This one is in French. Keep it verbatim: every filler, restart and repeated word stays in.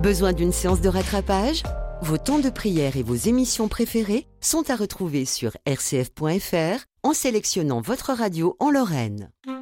Besoin d'une séance de rattrapage ? Vos temps de prière et vos émissions préférées sont à retrouver sur r c f point f r en sélectionnant votre radio en Lorraine.